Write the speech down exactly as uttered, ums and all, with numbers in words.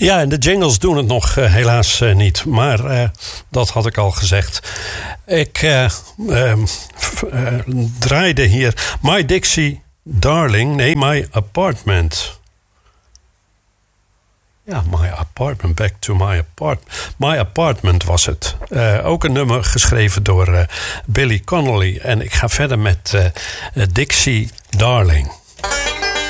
Ja, en de jingles doen het nog uh, helaas uh, niet. Maar uh, dat had ik al gezegd. Ik uh, uh, f- uh, draaide hier My Dixie Darling. Nee, My Apartment. Ja, My Apartment. Back to My Apartment. My Apartment was het. Uh, ook een nummer geschreven door uh, Billy Connolly. En ik ga verder met uh, Dixie Darling.